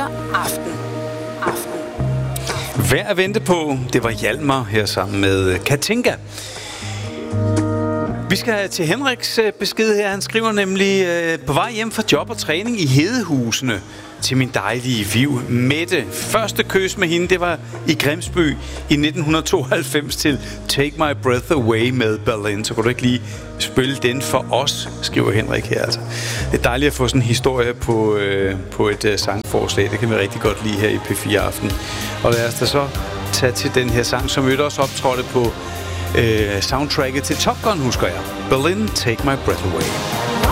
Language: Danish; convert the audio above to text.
Aften. Værd at vente på, det var Hjalmar her sammen med Katinka. Vi skal til Henriks besked her. Han skriver nemlig på vej hjem fra job og træning i Hedehusene til min dejlige Viv Mette. Første kys med hende, det var i Grimsby i 1992 til Take My Breath Away med Berlin. Så kunne du ikke lige spille den for os, skriver Henrik her. Altså, det er dejligt at få sådan en historie på et sangforslag. Det kan vi rigtig godt lide her i P4 Aften. Og lad os da så tage til den her sang, som også optrådte på soundtracket til Top Gun, husker jeg. Berlin, Take My Breath Away.